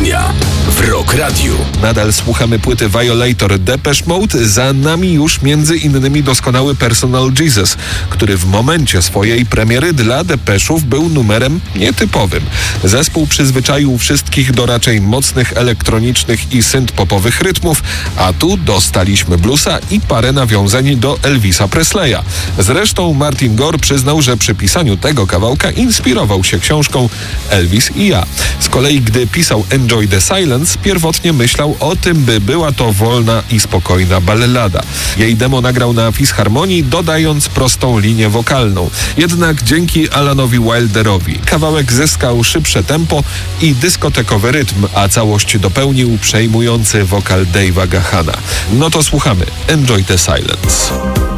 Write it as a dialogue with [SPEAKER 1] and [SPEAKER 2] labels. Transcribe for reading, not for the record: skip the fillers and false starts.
[SPEAKER 1] Historia w Rock Radiu.
[SPEAKER 2] Nadal słuchamy płyty Violator, Depeche Mode. Za nami już między innymi doskonały Personal Jesus, który w momencie swojej premiery dla Depeszów był numerem nietypowym. Zespół przyzwyczaił wszystkich do raczej mocnych elektronicznych i synth-popowych rytmów, a tu dostaliśmy bluesa i parę nawiązań do Elvisa Presleya. Zresztą Martin Gore przyznał, że przy pisaniu tego kawałka inspirował się książką Elvis i ja. Z kolei gdy pisał Enjoy the Silence, pierwotnie myślał o tym, by była to wolna i spokojna ballada. Jej demo nagrał na Fisharmonii, dodając prostą linię wokalną. Jednak dzięki Alanowi Wilderowi kawałek zyskał szybsze tempo i dyskotekowy rytm, a całość dopełnił przejmujący wokal Dave'a Gahana. No to słuchamy Enjoy the Silence.